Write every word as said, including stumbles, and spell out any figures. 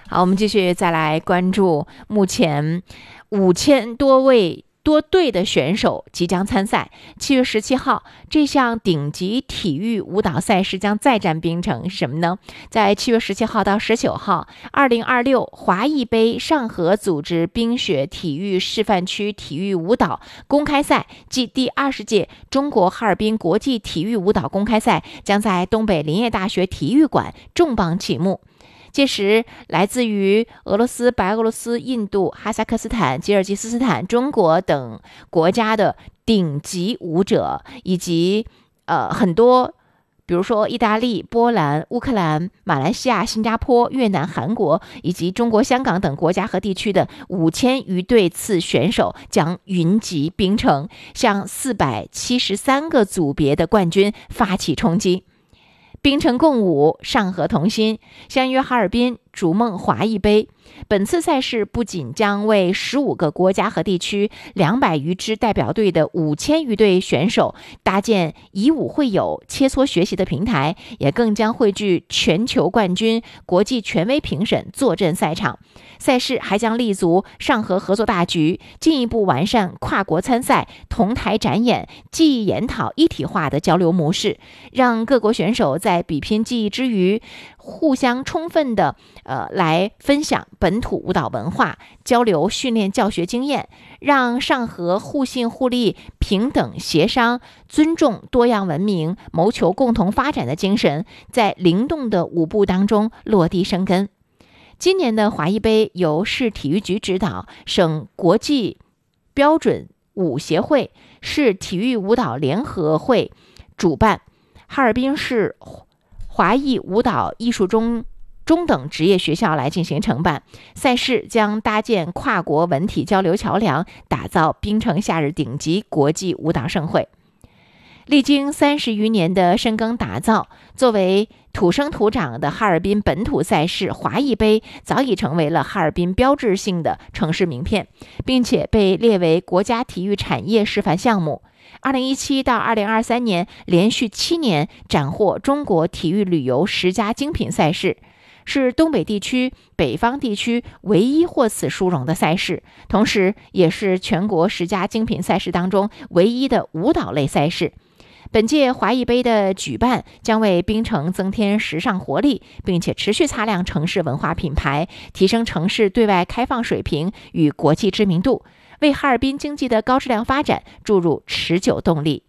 好，我们继续再来关注目前五千多位多队的选手即将参赛。七月十七号，这项顶级体育舞蹈赛事将再战冰城，是什么呢？在七月十七号到十九号，二零二六华艺杯上合组织冰雪体育示范区体育舞蹈公开赛暨第二十届中国哈尔滨国际体育舞蹈公开赛将在东北林业大学体育馆重磅启幕。届时，来自于俄罗斯、白俄罗斯、印度、哈萨克斯坦、吉尔吉斯斯坦、中国等国家的顶级舞者，以及呃很多，比如说意大利、波兰、乌克兰、马来西亚、新加坡、越南、韩国以及中国香港等国家和地区的五千余队次选手将云集冰城，向四百七十三个组别的冠军发起冲击。冰城共舞，上合同心，相约哈尔滨，逐梦华艺杯。本次赛事不仅将为十五个国家和地区两百余支代表队的五千余队选手搭建以武会友、切磋学习的平台，也更将汇聚全球冠军、国际权威评审坐镇赛场。赛事还将立足上合合作大局，进一步完善跨国参赛、同台展演、技艺研讨一体化的交流模式，让各国选手在比拼技艺之余，互相充分的呃来分享本土舞蹈文化，交流训练教学经验，让上合互信互利、平等协商、尊重多样文明、谋求共同发展的精神在灵动的舞步当中落地生根。今年的华艺杯由市体育局指导，省国际标准舞协会、市体育舞蹈联合会主办，哈尔滨市华艺舞蹈艺术中中等职业学校来进行承办。赛事将搭建跨国文体交流桥梁，打造冰城夏日顶级国际舞蹈盛会。历经三十余年的深耕打造，作为土生土长的哈尔滨本土赛事华艺杯早已成为了哈尔滨标志性的城市名片，并且被列为国家体育产业示范项目。二零一七到二零二三年连续七年斩获中国体育旅游十佳精品赛事，是东北地区、北方地区唯一获此殊荣的赛事，同时也是全国十佳精品赛事当中唯一的舞蹈类赛事。本届华艺杯的举办将为冰城增添时尚活力，并且持续擦亮城市文化品牌，提升城市对外开放水平与国际知名度，为哈尔滨经济的高质量发展注入持久动力。